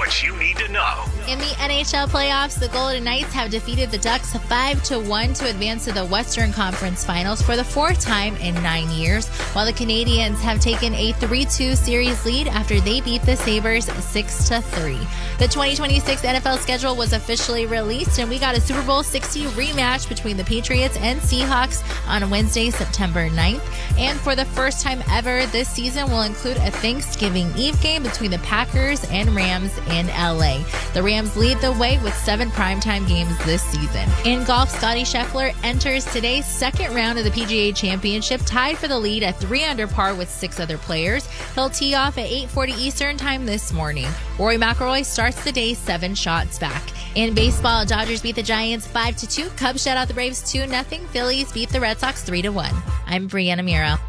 what you need to know. In the NHL playoffs, the Golden Knights have defeated the Ducks 5-1 to advance to the Western Conference Finals for the fourth time in 9 years, while the Canadiens have taken a 3-2 series lead after they beat the Sabres 6-3. The 2026 NFL schedule was officially released, and we got a Super Bowl 60 rematch between the Patriots and Seahawks on Wednesday, September 9th. And for the first time ever, this season will include a Thanksgiving Eve game between the Packers and Rams in LA. The Rams lead the way with 7 primetime games this season. In golf, Scottie Scheffler enters today's second round of the PGA Championship, tied for the lead at 3 under par with 6 other players. He'll tee off at 8:40 Eastern time this morning. Rory McIlroy starts the day 7 shots back. In baseball, Dodgers beat the Giants 5-2. Cubs shut out the Braves 2-0. Phillies beat the Red Sox 3-1. I'm Brianna Miro.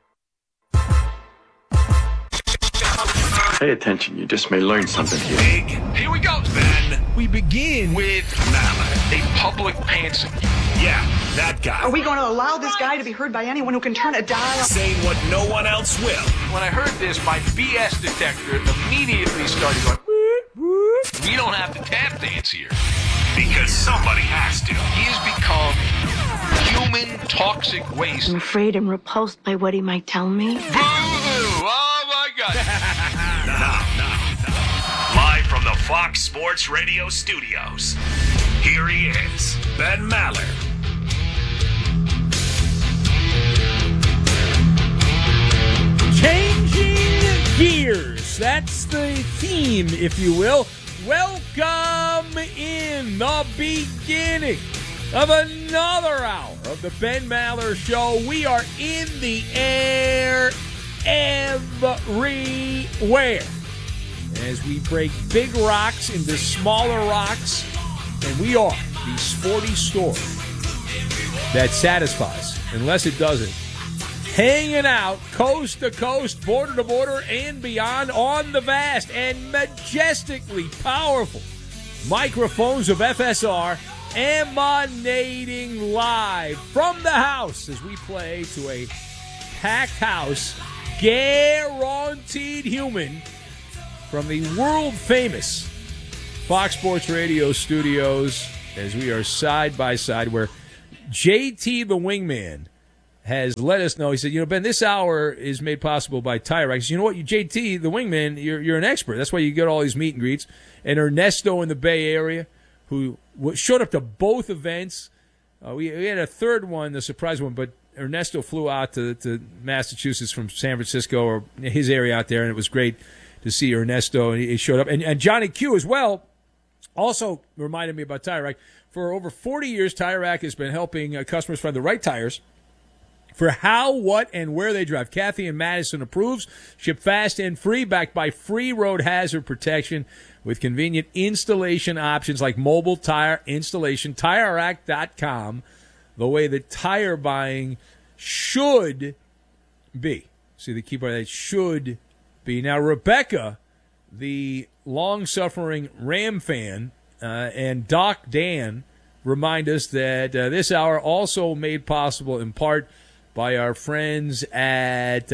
Pay attention, you just may learn something here. Big. Here we go, Ben. We begin With Maller, a public pantser. Yeah, that guy. Are we going to allow this guy to be heard by anyone who can turn a dial? Saying what no one else will. When I heard this, my BS detector immediately started going, whoop, whoop. We don't have to tap dance here. Because somebody has to. He has become human toxic waste. I'm afraid and repulsed by what he might tell me. Boo-hoo! Oh, my God. Now. Live from the Fox Sports Radio studios, here he is, Ben Maller. Changing Gears. That's the theme, if you will. Welcome in the beginning of another hour of the Ben Maller Show. We are in the air everywhere as we break big rocks into smaller rocks, and we are the sporty store that satisfies, unless it doesn't. Hanging out coast to coast, border to border, and beyond on the vast and majestically powerful microphones of FSR, emanating live from the house as we play to a packed house, guaranteed human, from the world-famous Fox Sports Radio studios, as we are side by side, where JT the Wingman has let us know. He said, Ben, this hour is made possible by Tire Rack. You know what, JT the Wingman, you're an expert. That's why you get all these meet and greets. And Ernesto in the Bay Area, who showed up to both events. We had a third one, the surprise one, but Ernesto flew out to Massachusetts from San Francisco, or his area out there, and it was great to see Ernesto, and he showed up. And Johnny Q as well also reminded me about Tire Rack. For over 40 years, Tire Rack has been helping customers find the right tires for how, what, and where they drive. Kathy in Madison approves. Ship fast and free, backed by free road hazard protection with convenient installation options like mobile tire installation. TireRack.com, the way that tire buying should be. See the key part, that should be. Now, Rebecca, the long-suffering Ram fan, and Doc Dan remind us that this hour also made possible in part by our friends at,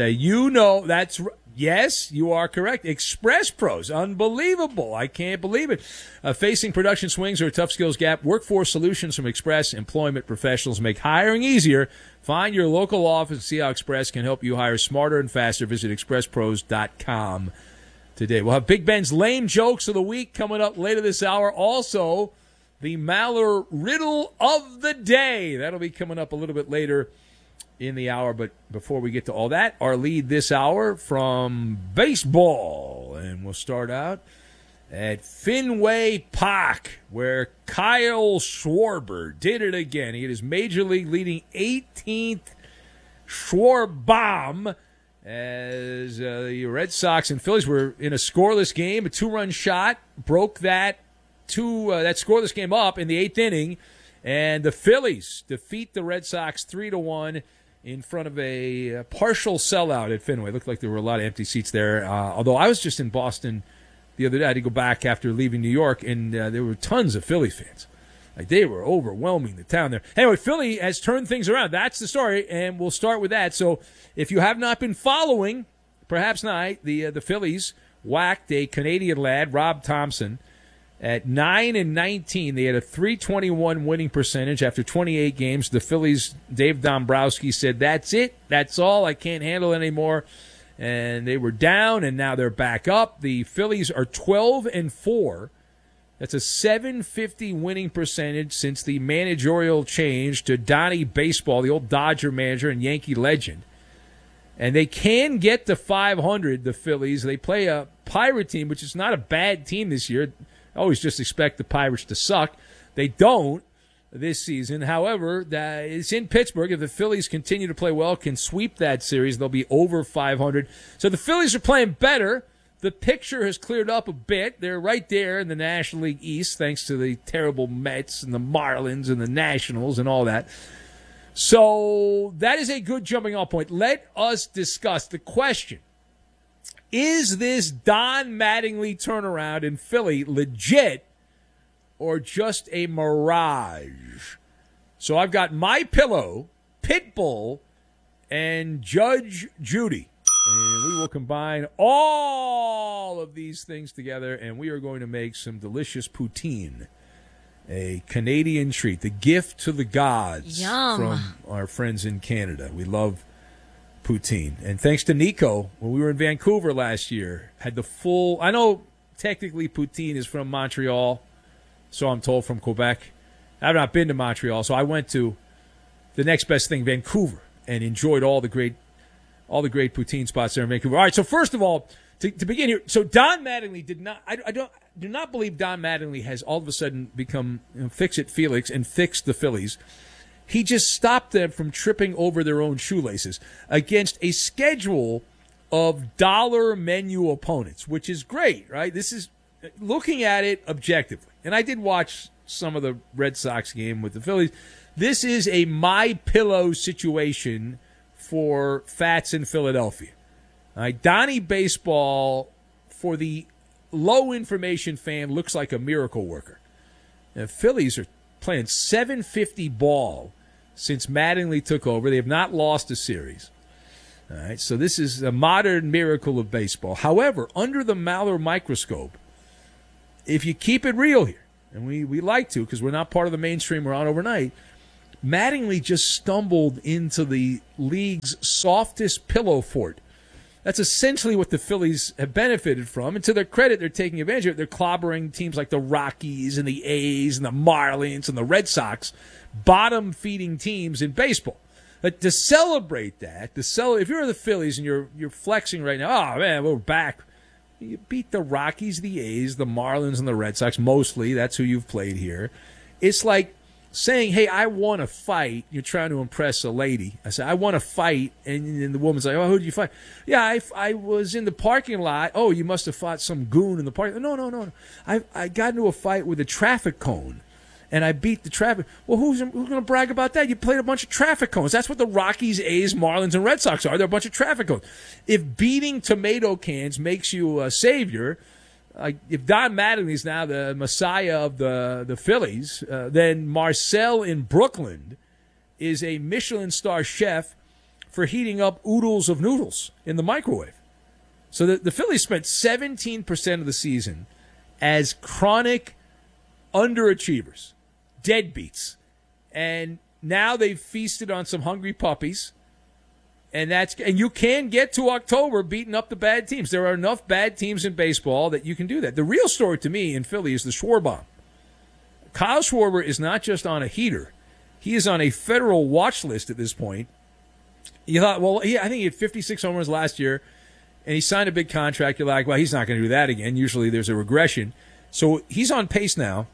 yes, you are correct, Express Pros. Unbelievable. I can't believe it. Facing production swings or a tough skills gap, Workforce Solutions from Express Employment Professionals make hiring easier. Find your local office and see how Express can help you hire smarter and faster. Visit expresspros.com today. We'll have Big Ben's lame jokes of the week coming up later this hour. Also, the Maller Riddle of the Day. That'll be coming up a little bit later in the hour. But before we get to all that, our lead this hour from baseball. And we'll start out at Fenway Park, where Kyle Schwarber did it again. He had his Major League leading 18th Schwarbomb as the Red Sox and Phillies were in a scoreless game. A 2-run shot broke that scoreless game up in the 8th inning, and the Phillies defeat the Red Sox 3-1 in front of a partial sellout at Fenway. It looked like there were a lot of empty seats there, although I was just in Boston the other day. I had to go back after leaving New York, and there were tons of Philly fans. Like, they were overwhelming the town there. Anyway, Philly has turned things around. That's the story, and we'll start with that. So if you have not been following, perhaps not, the Phillies whacked a Canadian lad, Rob Thompson, at 9-19. They had a .321 winning percentage after 28 games. The Phillies, Dave Dombrowski said, "That's it. That's all. I can't handle it anymore." And they were down, and now they're back up. The Phillies are 12-4. That's a .750 winning percentage since the managerial change to Donnie Baseball, the old Dodger manager and Yankee legend. And they can get to 500, the Phillies. They play a Pirate team, which is not a bad team this year. I always just expect the Pirates to suck. They don't this season. However, it's in Pittsburgh. If the Phillies continue to play well, can sweep that series, they'll be over 500. So the Phillies are playing better. The picture has cleared up a bit. They're right there in the National League East thanks to the terrible Mets and the Marlins and the Nationals and all that. So that is a good jumping off point. Let us discuss the question. Is this Don Mattingly turnaround in Philly legit or just a mirage? So I've got MyPillow, Pitbull, and Judge Judy. And we will combine all of these things together, and we are going to make some delicious poutine, a Canadian treat, the gift to the gods. Yum. From our friends in Canada. We love poutine. And thanks to Nico, when we were in Vancouver last year, had the full, I know technically poutine is from Montreal, so I'm told, from Quebec. I've not been to Montreal, so I went to the next best thing, Vancouver, and enjoyed all the great poutine spots there in Vancouver. All right, so first of all, to begin here, so Don Mattingly did not, I do not believe Don Mattingly has all of a sudden become Fix-It Felix and fixed the Phillies. He just stopped them from tripping over their own shoelaces against a schedule of dollar menu opponents, which is great, right? This is looking at it objectively. And I did watch some of the Red Sox game with the Phillies. This is a MyPillow situation for Fats in Philadelphia. Donnie Baseball, for the low information fan, looks like a miracle worker. The Phillies are playing .750 ball since Mattingly took over. They have not lost a series. All right, so this is a modern miracle of baseball. However, under the Maller microscope, if you keep it real here, and we like to because we're not part of the mainstream, we're on overnight, Mattingly just stumbled into the league's softest pillow fort. That's essentially what the Phillies have benefited from. And to their credit, they're taking advantage of it. They're clobbering teams like the Rockies and the A's and the Marlins and the Red Sox, bottom-feeding teams in baseball. But to celebrate that, if you're the Phillies and you're flexing right now, oh, man, we're back. You beat the Rockies, the A's, the Marlins, and the Red Sox, mostly. That's who you've played here. It's like saying, hey, I want to fight. You're trying to impress a lady. I said, I want to fight. And the woman's like, oh, who did you fight? Yeah, I was in the parking lot. Oh, you must have fought some goon in the parking lot. No. I got into a fight with a traffic cone, and I beat the traffic. Well, who's going to brag about that? You played a bunch of traffic cones. That's what the Rockies, A's, Marlins, and Red Sox are. They're a bunch of traffic cones. If beating tomato cans makes you a savior, if Don Mattingly is now the messiah of the Phillies, then Marcel in Brooklyn is a Michelin star chef for heating up oodles of noodles in the microwave. So the Phillies spent 17% of the season as chronic underachievers, deadbeats. And now they've feasted on some hungry puppies. And you can get to October beating up the bad teams. There are enough bad teams in baseball that you can do that. The real story to me in Philly is the Schwarber. Kyle Schwarber is not just on a heater. He is on a federal watch list at this point. You thought, well, I think he had 56 home runs last year, and he signed a big contract. You're like, well, he's not going to do that again. Usually there's a regression. So he's on pace now.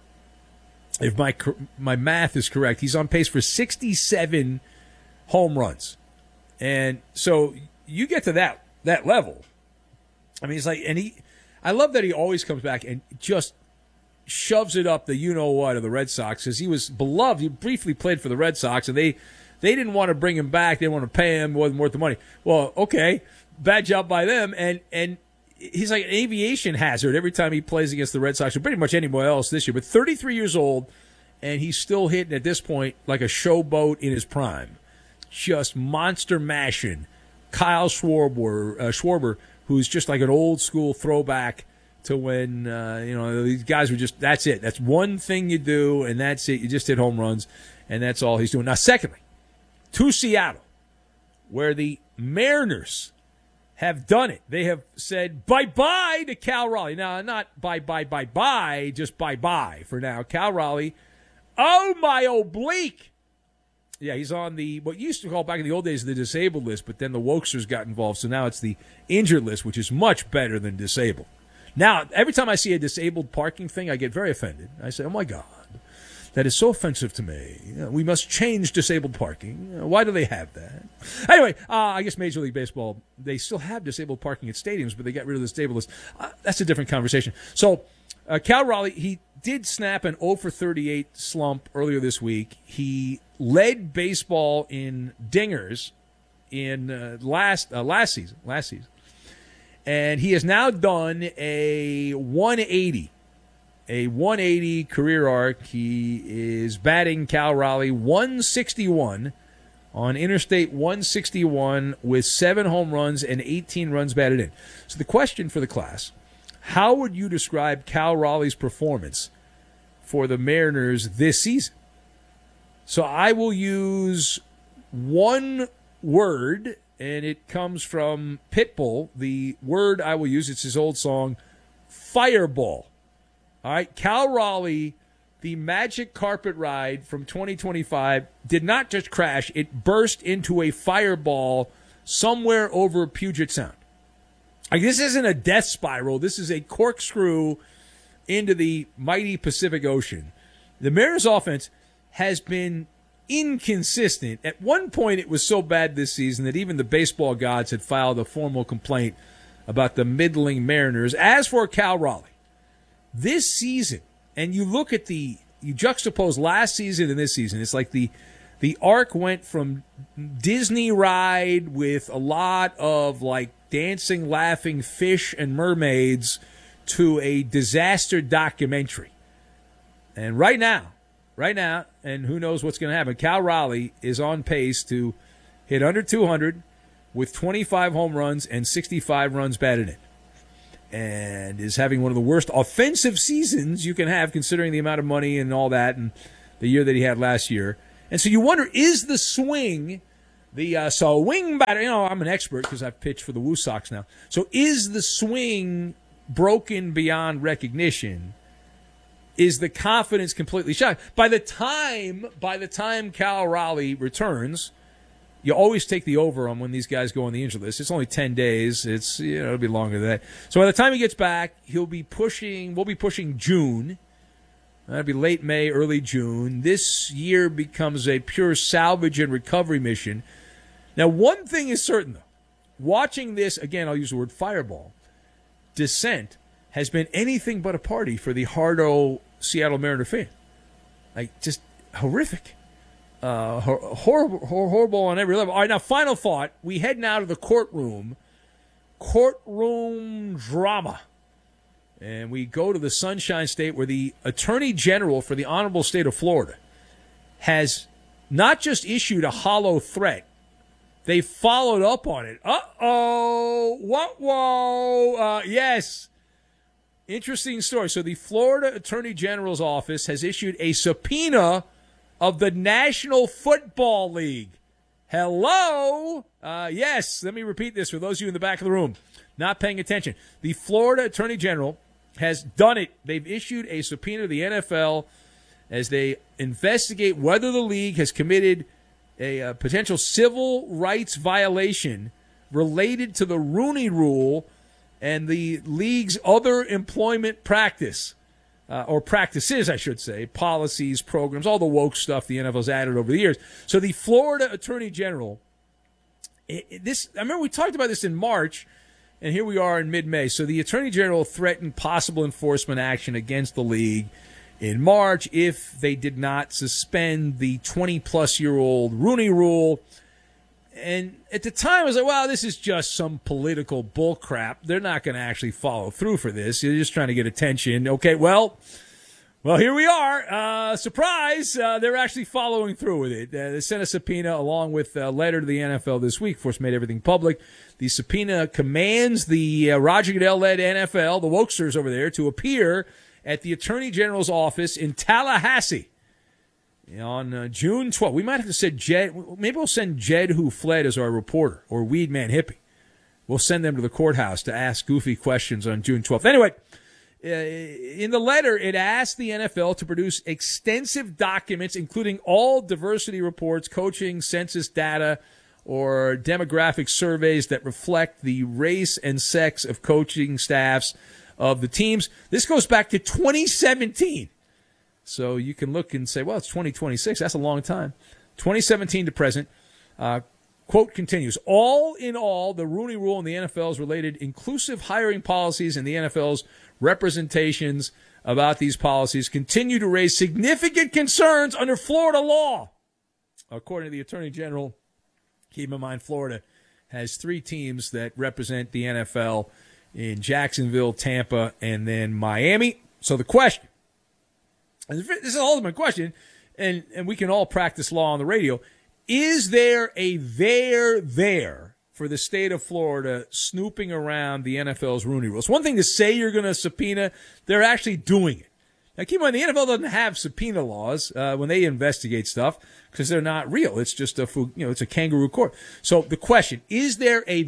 If my math is correct, he's on pace for 67 home runs. And so you get to that level. I mean, it's like, I love that he always comes back and just shoves it up the you-know-what of the Red Sox, because he was beloved. He briefly played for the Red Sox, and they didn't want to bring him back. They didn't want to pay him, wasn't worth the money. Well, okay, bad job by them. And he's like an aviation hazard every time he plays against the Red Sox, or pretty much anywhere else this year. But 33 years old, and he's still hitting at this point like a showboat in his prime. Just monster mashing Kyle Schwarber, who's just like an old school throwback to when, these guys were just, that's it. That's one thing you do, and that's it. You just hit home runs, and that's all he's doing. Now, secondly, to Seattle, where the Mariners have done it. They have said bye-bye to Cal Raleigh. Now, not bye-bye, just bye-bye for now. Cal Raleigh, oh, my oblique. Yeah, he's on what used to call back in the old days the disabled list, but then the Wokesters got involved, so now it's the injured list, which is much better than disabled. Now, every time I see a disabled parking thing, I get very offended. I say, oh, my God, that is so offensive to me. We must change disabled parking. Why do they have that? Anyway, I guess Major League Baseball, they still have disabled parking at stadiums, but they got rid of the disabled list. That's a different conversation. So, Cal Raleigh, he did snap an 0-for-38 slump earlier this week. He led baseball in dingers in last season. And he has now done a 180 career arc. He is batting Cal Raleigh 161 on Interstate 161 with 7 home runs and 18 runs batted in. So the question for the class, how would you describe Cal Raleigh's performance for the Mariners this season? So I will use one word, and it comes from Pitbull. The word I will use, it's his old song, Fireball. All right, Cal Raleigh, the magic carpet ride from 2025 did not just crash. It burst into a fireball somewhere over Puget Sound. Like, this isn't a death spiral. This is a corkscrew into the mighty Pacific Ocean. The Mariners' offense has been inconsistent. At one point, it was so bad this season that even the baseball gods had filed a formal complaint about the middling Mariners. As for Cal Raleigh, this season, and you look at you juxtapose last season and this season, it's like the arc went from Disney ride with a lot of like dancing, laughing fish and mermaids to a disaster documentary. And right now, and who knows what's going to happen, Cal Raleigh is on pace to hit under 200 with 25 home runs and 65 runs batted in. And is having one of the worst offensive seasons you can have considering the amount of money and all that and the year that he had last year. And so you wonder, is the swing, swing batter, I'm an expert because I've pitched for the Woo Sox now. So is the swing broken beyond recognition? Is the confidence completely shot? By the time Cal Raleigh returns, you always take the over on when these guys go on the injured list. It's only 10 days. It'll be longer than that. So by the time he gets back, we'll be pushing June. That'll be late May, early June. This year becomes a pure salvage and recovery mission. Now, one thing is certain, though. Watching this, again, I'll use the word fireball, descent has been anything but a party for the hard-o Seattle Mariner fan. Like, just horrific. Horrible on every level. All right, now, final thought. We head now to the courtroom drama. And we go to the Sunshine State where the Attorney General for the Honorable State of Florida has not just issued a hollow threat, they followed up on it. Yes. Interesting story. So the Florida Attorney General's office has issued a subpoena of the National Football League. Hello? Yes, let me repeat this for those of you in the back of the room not paying attention. The Florida Attorney General has done it. They've issued a subpoena to the NFL as they investigate whether the league has committed a potential civil rights violation related to the Rooney Rule and the league's other employment practice. Or practices, I should say, policies, programs, all the woke stuff the NFL's added over the years. So the Florida Attorney General, I remember we talked about this in March, and here we are in mid-May. So the Attorney General threatened possible enforcement action against the league in March if they did not suspend the 20-plus-year-old Rooney Rule. And at the time, I was like, well, this is just some political bullcrap. They're not going to actually follow through for this. They're just trying to get attention. Okay, well, Well, here we are. Surprise! They're actually following through with it. They sent a subpoena along with a letter to the NFL this week. Of course, made everything public. The subpoena commands the Roger Goodell-led NFL, the Wokesters over there, to appear at the Attorney General's office in Tallahassee on June 12th. We might have to send Jed. Maybe we'll send Jed, who fled, as our reporter, or Weedman Hippie. We'll send them to the courthouse to ask goofy questions on June 12th. Anyway, in the letter, it asked the NFL to produce extensive documents, including all diversity reports, coaching, census data, or demographic surveys that reflect the race and sex of coaching staffs of the teams. This goes back to 2017. So you can look and say, well, it's 2026. That's a long time. 2017 to present. Quote continues, all in all, the Rooney Rule and the NFL's related inclusive hiring policies and the NFL's representations about these policies continue to raise significant concerns under Florida law. According to the Attorney General, keep in mind Florida has 3 teams that represent the NFL in Jacksonville, Tampa, and then Miami. So the question, and this is the ultimate question, and we can all practice law on the radio, is there a there for the state of Florida snooping around the NFL's Rooney Rule? It's one thing to say you're going to subpoena. They're actually doing it. Now, keep in mind, the NFL doesn't have subpoena laws when they investigate stuff because they're not real. It's just it's a kangaroo court. So the question, is there a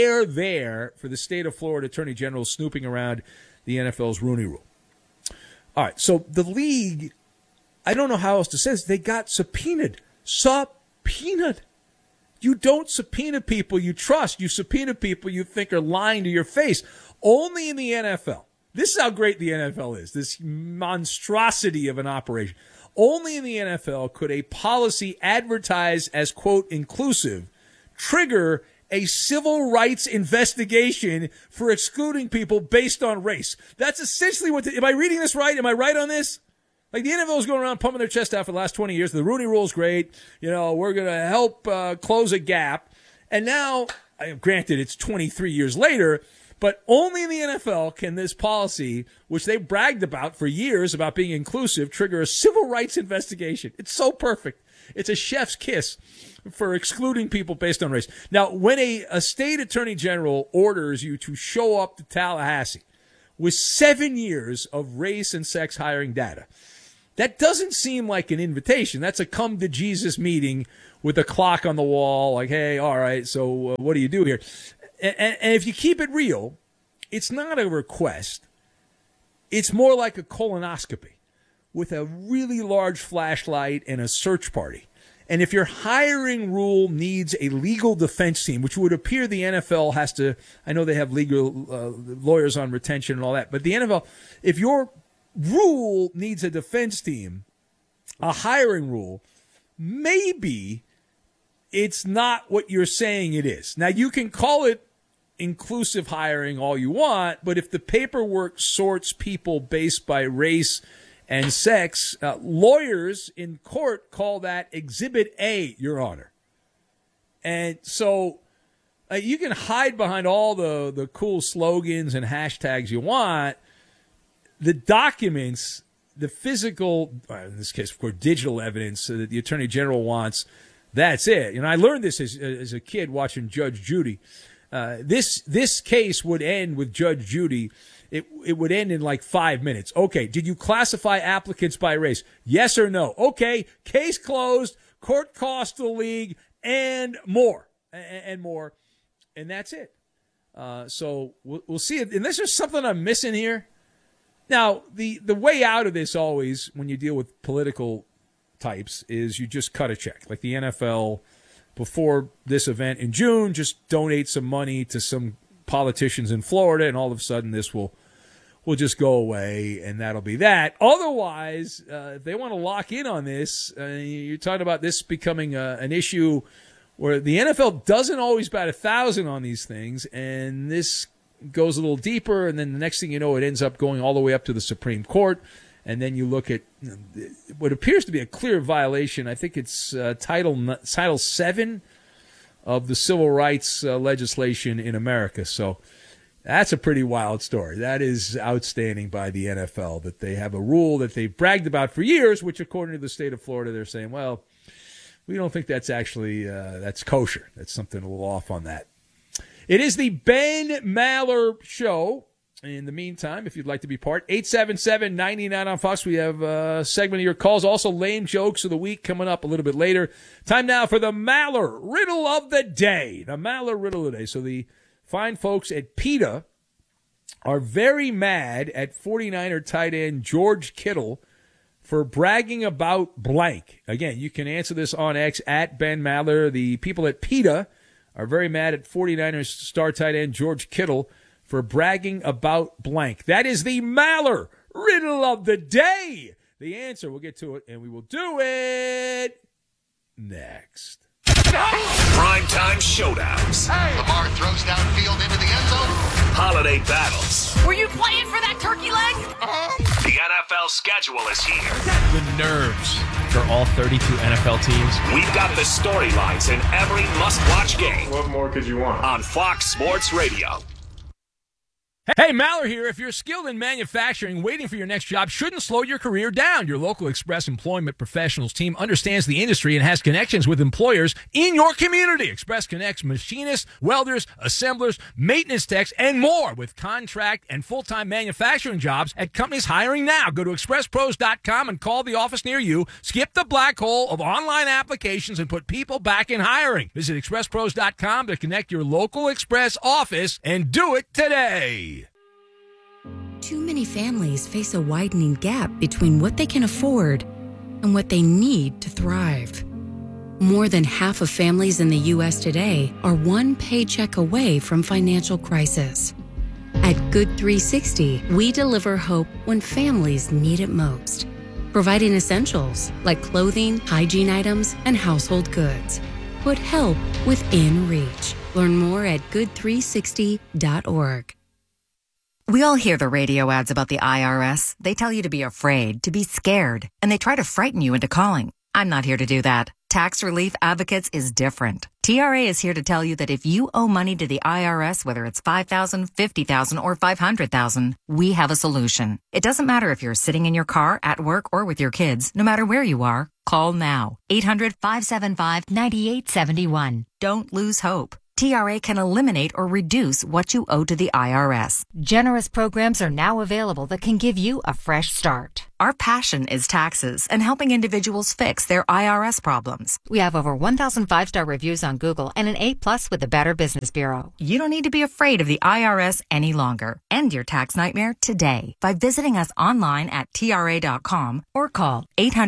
there for the state of Florida Attorney General snooping around the NFL's Rooney Rule? All right, so the league, I don't know how else to say this, they got subpoenaed. Subpoenaed. You don't subpoena people you trust. You subpoena people you think are lying to your face. Only in the NFL. This is how great the NFL is, this monstrosity of an operation. Only in the NFL could a policy advertised as, quote, inclusive, trigger a civil rights investigation for excluding people based on race. That's essentially what am I reading this right? Am I right on this? Like, the NFL is going around pumping their chest out for the last 20 years. The Rooney Rule is great. We're going to help close a gap. And now, granted, it's 23 years later, but only in the NFL can this policy, which they bragged about for years about being inclusive, trigger a civil rights investigation. It's so perfect. It's a chef's kiss for excluding people based on race. Now, when a state attorney general orders you to show up to Tallahassee with 7 years of race and sex hiring data, that doesn't seem like an invitation. That's a come to Jesus meeting with a clock on the wall, like, hey, all right, so what do you do here? And if you keep it real, it's not a request. It's more like a colonoscopy with a really large flashlight and a search party. And if your hiring rule needs a legal defense team, which would appear the NFL has to, I know they have legal lawyers on retention and all that, but the NFL, if your rule needs a defense team, a hiring rule, maybe it's not what you're saying it is. Now, you can call it inclusive hiring all you want, but if the paperwork sorts people based by race and sex, lawyers in court call that Exhibit A, Your Honor. And so you can hide behind all the cool slogans and hashtags you want. The documents, the physical, in this case, of course, digital evidence that the Attorney General wants, that's it. I learned this as a kid watching Judge Judy. This case would end with Judge Judy. It would end in like 5 minutes. Okay, did you classify applicants by race? Yes or no? Okay, case closed, court cost to the league, and more. And more. And that's it. So we'll see. Unless there's something I'm missing here. Now, the way out of this always, when you deal with political types, is you just cut a check. Like the NFL, before this event in June, just donate some money to some politicians in Florida, and all of a sudden this will just go away, and that'll be that. Otherwise, if they want to lock in on this, you're talking about this becoming an issue where the NFL doesn't always bat 1,000 on these things, and this goes a little deeper, and then the next thing you know, it ends up going all the way up to the Supreme Court, and then you look at what appears to be a clear violation. I think it's Title VII of the civil rights legislation in America. So That's a pretty wild story. That is outstanding by the NFL that they have a rule that they've bragged about for years, which according to the state of Florida, they're saying, well, we don't think that's actually that's kosher. That's something a little off on that. It is the Ben Maller Show. In the meantime, if you'd like to be part, 877-99 on Fox. We have a segment of your calls. Also, lame jokes of the week coming up a little bit later. Time now for the Maller Riddle of the Day. The Maller Riddle of the Day. So the fine folks at PETA are very mad at 49er tight end George Kittle for bragging about blank. Again, you can answer this on X at Ben Maller. The people at PETA are very mad at 49ers star tight end George Kittle for bragging about blank. That is the Maller Riddle of the Day. The answer, we'll get to it, and we will do it next. Primetime showdowns. Lamar throws downfield into the end zone. Holiday battles. Were you playing for that turkey leg? The NFL schedule is here. The nerves for all 32 NFL teams. We've got the storylines in every must-watch game. What more could you want? On Fox Sports Radio. Hey, Maller here. If you're skilled in manufacturing, waiting for your next job shouldn't slow your career down. Your local Express Employment Professionals team understands the industry and has connections with employers in your community. Express connects machinists, welders, assemblers, maintenance techs, and more with contract and full-time manufacturing jobs at companies hiring now. Go to expresspros.com and call the office near you. Skip the black hole of online applications and put people back in hiring. Visit expresspros.com to connect your local Express office and do it today. Too many families face a widening gap between what they can afford and what they need to thrive. More than half of families in the U.S. today are one paycheck away from financial crisis. At Good 360, we deliver hope when families need it most, providing essentials like clothing, hygiene items, and household goods. Put help within reach. Learn more at good360.org. We all hear the radio ads about the IRS. They tell you to be afraid, to be scared, and they try to frighten you into calling. I'm not here to do that. Tax Relief Advocates is different. TRA is here to tell you that if you owe money to the IRS, whether it's $5,000, $50,000, or $500,000, we have a solution. It doesn't matter if you're sitting in your car, at work, or with your kids. No matter where you are, call now. 800-575-9871. Don't lose hope. TRA can eliminate or reduce what you owe to the IRS. Generous programs are now available that can give you a fresh start. Our passion is taxes and helping individuals fix their IRS problems. We have over 1,000 5-star reviews on Google and an A+ with the Better Business Bureau. You don't need to be afraid of the IRS any longer. End your tax nightmare today by visiting us online at TRA.com or call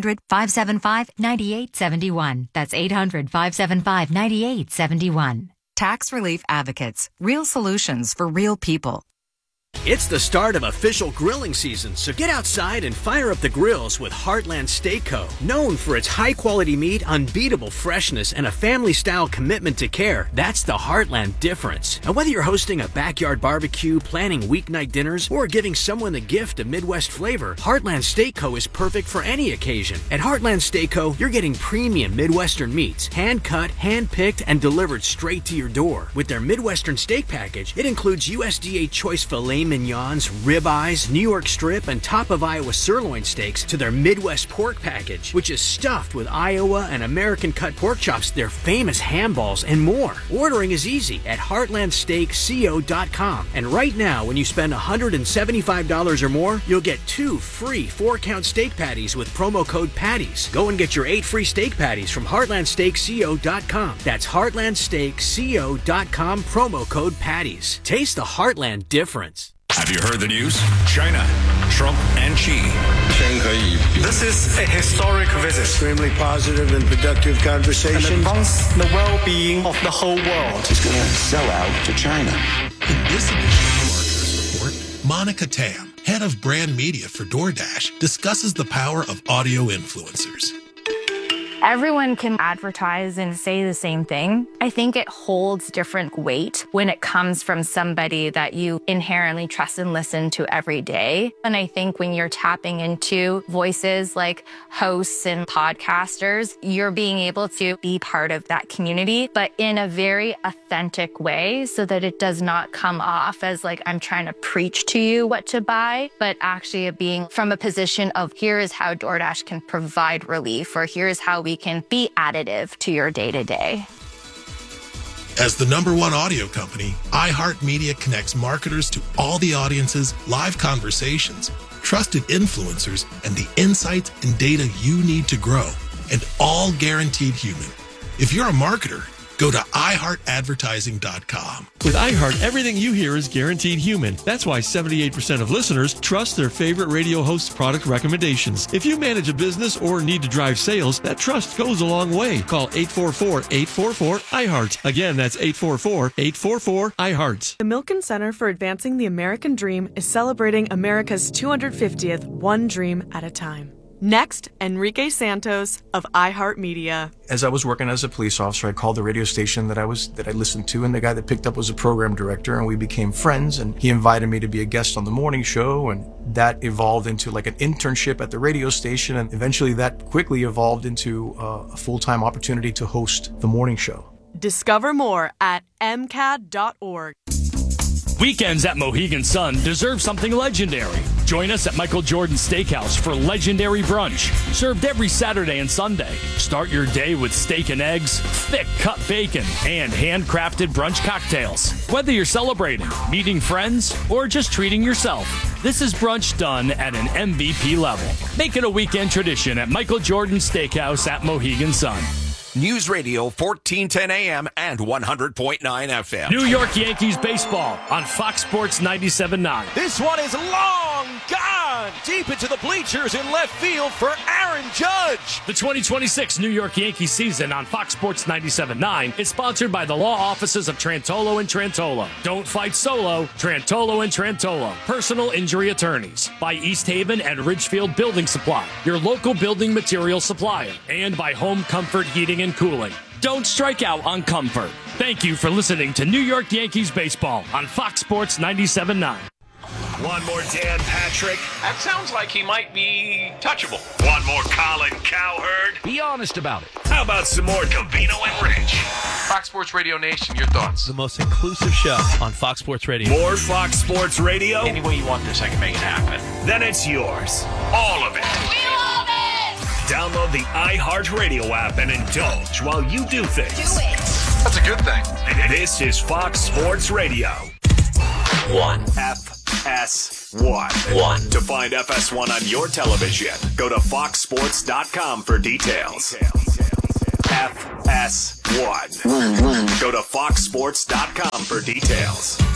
800-575-9871. That's 800-575-9871. Tax Relief Advocates. Real solutions for real people. It's the start of official grilling season, so get outside and fire up the grills with Heartland Steak Co. Known for its high-quality meat, unbeatable freshness, and a family-style commitment to care, that's the Heartland difference. And whether you're hosting a backyard barbecue, planning weeknight dinners, or giving someone the gift of Midwest flavor, Heartland Steak Co. is perfect for any occasion. At Heartland Steak Co., you're getting premium Midwestern meats, hand-cut, hand-picked, and delivered straight to your door. With their Midwestern steak package, it includes USDA choice filet mignons, ribeyes, New York strip, and top of Iowa sirloin steaks to their Midwest pork package, which is stuffed with Iowa and American cut pork chops, their famous ham balls, and more. Ordering is easy at heartlandsteakco.com. And right now, when you spend $175 or more, you'll get 2 free 4-count steak patties with promo code PATTIES. Go and get your 8 free steak patties from heartlandsteakco.com. That's heartlandsteakco.com, promo code PATTIES. Taste the Heartland difference. Have you heard the news? China, Trump, and Xi. This is a historic visit. Extremely positive and productive conversation. And advance the well-being of the whole world. It's going to sell out to China. In this edition of Marketers Report, Monica Tam, head of brand media for DoorDash, discusses the power of audio influencers. Everyone can advertise and say the same thing. I think it holds different weight when it comes from somebody that you inherently trust and listen to every day. And I think when you're tapping into voices like hosts and podcasters, you're being able to be part of that community, but in a very authentic way so that it does not come off as like I'm trying to preach to you what to buy, but actually being from a position of here is how DoorDash can provide relief, or here's how we can be additive to your day-to-day. As the #1 audio company, iHeartMedia connects marketers to all the audiences, live conversations, trusted influencers, and the insights and data you need to grow, and all guaranteed human. If you're a marketer, go to iHeartAdvertising.com. With iHeart, everything you hear is guaranteed human. That's why 78% of listeners trust their favorite radio host's product recommendations. If you manage a business or need to drive sales, that trust goes a long way. Call 844-844-iHeart. Again, that's 844-844-iHeart. The Milken Center for Advancing the American Dream is celebrating America's 250th One Dream at a Time. Next, Enrique Santos of iHeartMedia. As I was working as a police officer, I called the radio station that I listened to, and the guy that picked up was a program director, and we became friends, and he invited me to be a guest on the morning show, and that evolved into like an internship at the radio station, and eventually that quickly evolved into a full-time opportunity to host the morning show. Discover more at mcad.org. Weekends at Mohegan Sun deserve something legendary. Join us at Michael Jordan Steakhouse for legendary brunch, served every Saturday and Sunday. Start your day with steak and eggs, thick cut bacon, and handcrafted brunch cocktails. Whether you're celebrating, meeting friends, or just treating yourself, this is brunch done at an MVP level. Make it a weekend tradition at Michael Jordan Steakhouse at Mohegan Sun. News Radio 1410 AM and 100.9 FM. New York Yankees baseball on Fox Sports 97.9. This one is long gone deep into the bleachers in left field for Aaron Judge. The 2026 New York Yankees season on Fox Sports 97.9 is sponsored by the law offices of Trantolo and Trantolo. Don't fight solo. Trantolo and Trantolo. Personal injury attorneys. By East Haven and Ridgefield Building Supply, your local building material supplier. And by Home Comfort Heating and Cooling. Don't strike out on comfort. Thank you for listening to New York Yankees baseball on Fox Sports 97.9. One more Dan Patrick. That sounds like he might be touchable. One more Colin Cowherd. Be honest about it. How about some more Covino and Rich? Fox Sports Radio Nation, your thoughts? The most inclusive show on Fox Sports Radio. More Fox Sports Radio? Any way you want this, I can make it happen. Then it's yours. All of it. We love it! Download the iHeartRadio app and indulge while you do things. Do it. That's a good thing. This is Fox Sports Radio. 1. FS1. To find FS1 on your television, go to foxsports.com for details. FS1. Go to foxsports.com for details.